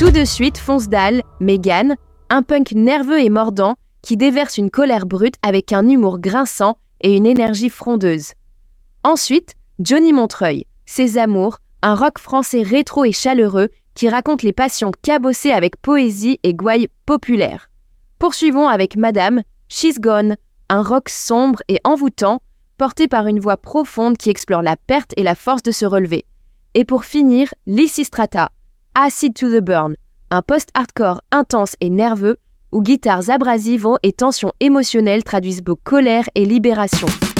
Tout de suite fonce Dal, Megan, un punk nerveux et mordant qui déverse une colère brute avec un humour grinçant et une énergie frondeuse. Ensuite, Johnny Montreuil, Ses amours, un rock français rétro et chaleureux qui raconte les passions cabossées avec poésie et gouaille populaire. Poursuivons avec Madame, She's Gone, un rock sombre et envoûtant, porté par une voix profonde qui explore la perte et la force de se relever. Et pour finir, Lysistrata, Acid to the Burn, un post-hardcore intense et nerveux où guitares abrasives et tensions émotionnelles traduisent beau colère et libération.